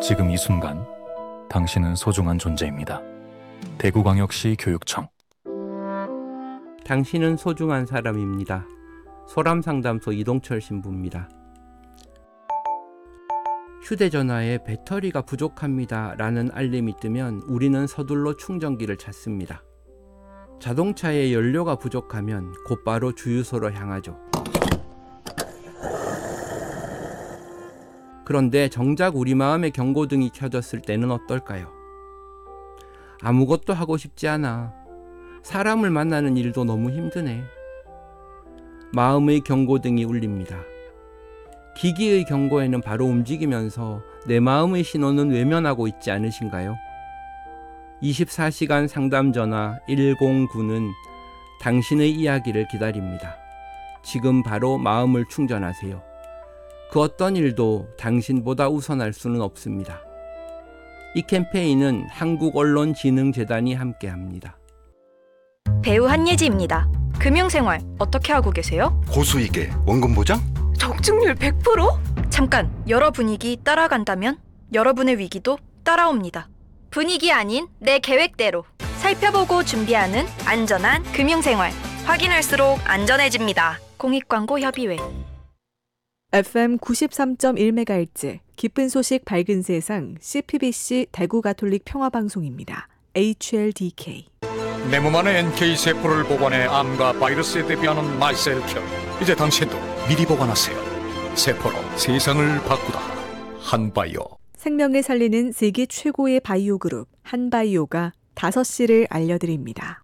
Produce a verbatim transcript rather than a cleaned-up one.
지금 이 순간 당신은 소중한 존재입니다. 대구광역시 교육청. 당신은 소중한 사람입니다. 소람상담소 이동철 신부입니다. 휴대전화에 배터리가 부족합니다 라는 알림이 뜨면 우리는 서둘러 충전기를 찾습니다. 자동차에 연료가 부족하면 곧바로 주유소로 향하죠. 그런데 정작 우리 마음의 경고등이 켜졌을 때는 어떨까요? 아무것도 하고 싶지 않아. 사람을 만나는 일도 너무 힘드네. 마음의 경고등이 울립니다. 기기의 경고에는 바로 움직이면서 내 마음의 신호는 외면하고 있지 않으신가요? 이십사 시간 상담 전화 일공구는 당신의 이야기를 기다립니다. 지금 바로 마음을 충전하세요. 그 어떤 일도 당신보다 우선할 수는 없습니다. 이 캠페인은 한국언론진흥재단이 함께합니다. 배우 한예지입니다. 금융생활 어떻게 하고 계세요? 고수익에 원금 보장? 적중률 백 퍼센트? 잠깐, 여러 분위기 따라간다면 여러분의 위기도 따라옵니다. 분위기 아닌 내 계획대로 살펴보고 준비하는 안전한 금융생활. 확인할수록 안전해집니다. 공익광고협의회. 에프엠 구십삼 점 일 메가헤르츠 기쁜 소식 밝은 세상 씨피비씨 대구 가톨릭 평화방송입니다. 에이치엘디케이. 내 몸 안에 엔케이 세포를 보관해 암과 바이러스에 대비하는 마이셀큐. 이제 당신도 미리 보관하세요. 세포로 세상을 바꾸다. 한바이오. 생명을 살리는 세계 최고의 바이오 그룹 한바이오가 다섯 시를 알려드립니다.